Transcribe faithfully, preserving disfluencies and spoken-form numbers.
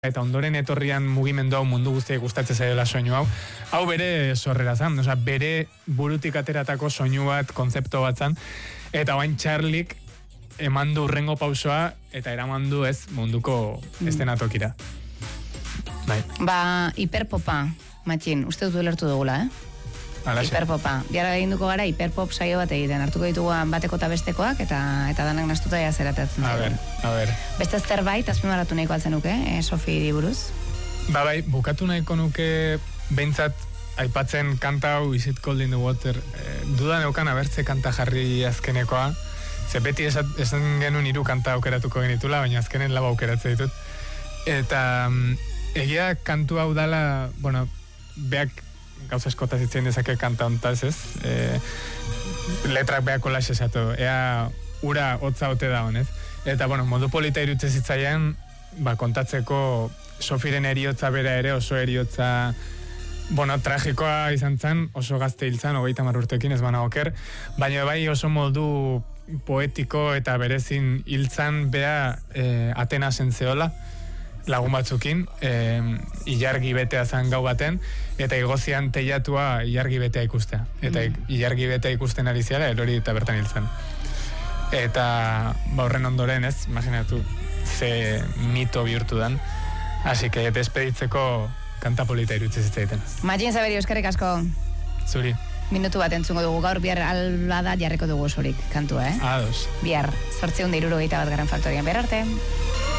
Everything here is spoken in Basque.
eta ondoren etorrian mugimendu hau mundu guztia gustatzen zaiola soinu hau, hau bere sorrera zan, osea, bere burutik ateratako soinu bat, konzeptu bat zan, eta oain Charlik eman du urrengo pausoa, eta eraman du ez munduko estenatokira. Bai. Ba, hiperpopa, Matxin, uste dut ulertu dugula, eh? Alaxe. Hiperpopa. Biara eginduko gara hiperpop saio bat egiten. Hartuko ditugu bateko eta bestekoak eta eta danak nastuta ja zeratatzen. A ber, a ber. Beste zerbait azpimarratu nahiko altzen nuke, eh, Sofiri buruz? Ba bai, bukatu nahiko nuke behintzat aipatzen kanta hau Is It Cold in the Water. Eh, duda neukan abertze kanta jarri azkenekoa. Ze beti esan, esan genuen hiru kanta aukeratuko genitula, baina azkenen lau aukeratzen ditut. Eta um, egia kantu hau dala, bueno, beak gauza eskotaz itzen dezake kanta ontaz, ez? E, letrak behako laxe esatu, ea ura hotza ote da honez. Eta, bueno, modu polita irutze zitzaian, ba, kontatzeko Sofiren eriotza bera ere, oso eriotza, bueno, tragikoa izan zen, oso gazte hil zen, hogeita hamar urtekin, ez bana oker, baina bai oso modu poetiko eta berezin hil zen bea e, Atenasen zeola, lagun batzukin, e, ilargi betea zan gau baten, eta igozian teiatua ilargi betea ikustea. Eta mm. ilargi betea ikusten ari ziala, erori eta bertan hil zen. Eta, ba, horren ondoren ez, imaginatu, ze mito bihurtu dan. Así que, despeditzeko kanta polita irutze zitzaiten. Matxin Saberio, eskerrik asko. Zuri. Minutu bat entzungo dugu, gaur bihar albada jarriko dugu osorik kantua, eh? Ados. Bihar, zortziehun eta hirurogeita bat garen faktorian, behar arte.